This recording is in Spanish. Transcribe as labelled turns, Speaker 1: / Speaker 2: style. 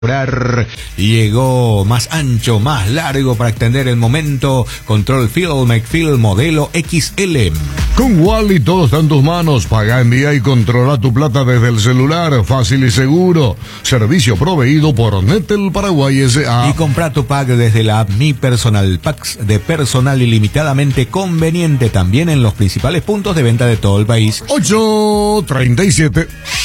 Speaker 1: Llegó más ancho, más largo para extender el momento. Control Film, Make Film modelo XL.
Speaker 2: Con Wally todo está en tus manos. Paga, envía y controla tu plata desde el celular, fácil y seguro. Servicio proveído por Netel Paraguay S.A.
Speaker 1: Y compra tu pack desde la app Mi Personal, packs de personal ilimitadamente conveniente también en los principales puntos de venta de todo el país.
Speaker 2: 837